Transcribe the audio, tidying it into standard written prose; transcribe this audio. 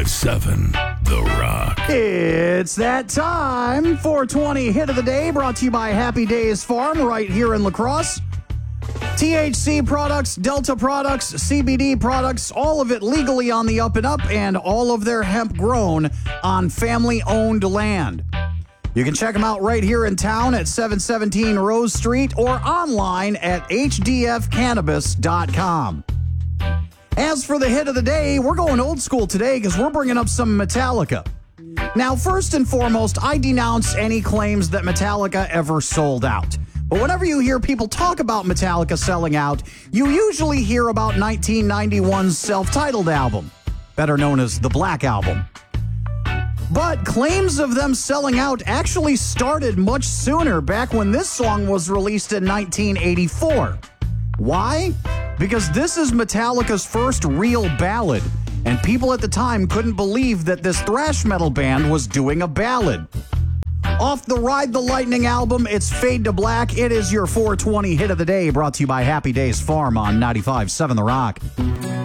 95.7 The Rock. It's that time. 420 hit of the day brought to you by Happy Days Farm right here in La Crosse. THC products, Delta products, CBD products, all of it legally on the up and up, and all of their hemp grown on family-owned land. You can check them out right here in town at 717 Rose Street or online at hdfcannabis.com. As for the hit of the day, we're going old school today because we're bringing up some Metallica. Now, first and foremost, I denounce any claims that Metallica ever sold out. But whenever you hear people talk about Metallica selling out, you usually hear about 1991's self-titled album, better known as the Black Album. But claims of them selling out actually started much sooner, back when this song was released in 1984. Why? Because this is Metallica's first real ballad, and people at the time couldn't believe that this thrash metal band was doing a ballad. Off the Ride the Lightning album, it's Fade to Black. It is your 420 hit of the day, brought to you by Happy Days Farm on 95.7 The Rock.